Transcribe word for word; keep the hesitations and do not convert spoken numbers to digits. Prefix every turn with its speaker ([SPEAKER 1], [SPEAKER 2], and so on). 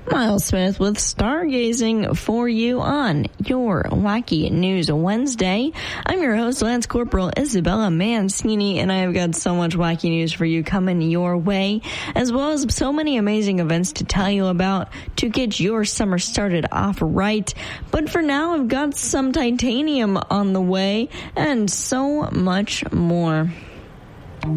[SPEAKER 1] Miles Smith with stargazing for you on your Wacky News Wednesday. I'm your host, Lance Corporal Isabella Mancini, and I have got so much wacky news for you coming your way, as well as so many amazing events to tell you about to get your summer started off right. But for now, I've got some titanium on the way and so much more.